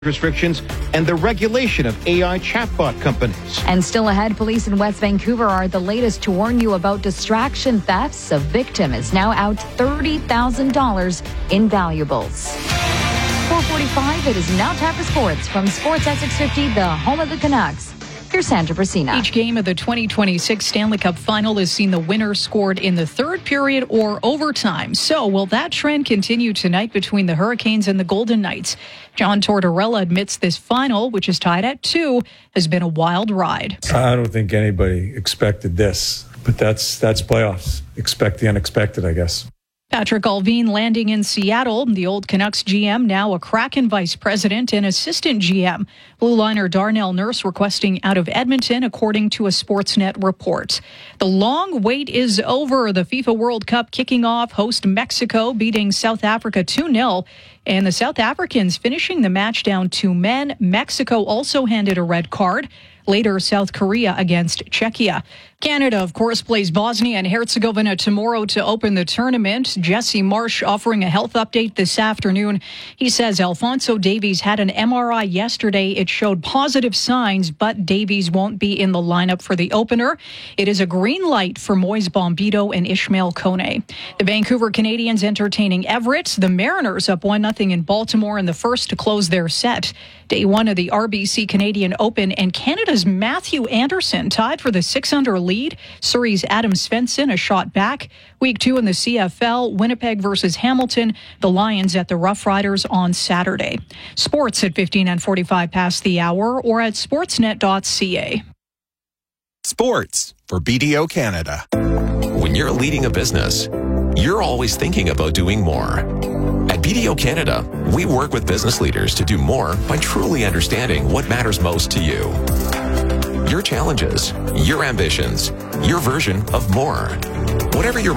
restrictions and the regulation of AI chatbot companies. And still ahead, police in West Vancouver are the latest to warn you about distraction thefts. A victim is now out $30,000 in valuables. 4:45, it is now time for sports from Sportsnet 650, the home of the Canucks. Here's Sandra Brasina. Each game of the 2026 Stanley Cup Final has seen the winner scored in the third period or overtime. So will that trend continue tonight between the Hurricanes and the Golden Knights? John Tortorella admits this final, which is tied at 2, has been a wild ride. I don't think anybody expected this, but that's playoffs. Expect the unexpected, I guess. Patrick Allvin landing in Seattle, the old Canucks GM, now a Kraken vice president and assistant GM. Blue liner Darnell Nurse requesting out of Edmonton, according to a Sportsnet report. The long wait is over. The FIFA World Cup kicking off. Host Mexico beating South Africa 2-0. And the South Africans finishing the match down 2 men. Mexico also handed a red card. Later, South Korea against Czechia. Canada, of course, plays Bosnia and Herzegovina tomorrow to open the tournament. Jesse Marsh offering a health update this afternoon. He says Alphonso Davies had an MRI yesterday. It showed positive signs, but Davies won't be in the lineup for the opener. It is a green light for Moise Bombito and Ishmael Kone. The Vancouver Canadians entertaining Everett. The Mariners up 1-0 in Baltimore in the first to close their set. Day 1 of the RBC Canadian Open, and Canada's Matthew Anderson tied for the 6-under lead. Surrey's Adam Svensson a shot back. Week 2 in the CFL, Winnipeg versus Hamilton. The Lions at the Rough Riders on Saturday. Sports at 15 and 45 past the hour or at sportsnet.ca. Sports for BDO Canada. When you're leading a business, you're always thinking about doing more. At BDO Canada, we work with business leaders to do more by truly understanding what matters most to you. Your challenges, your ambitions, your version of more. Whatever your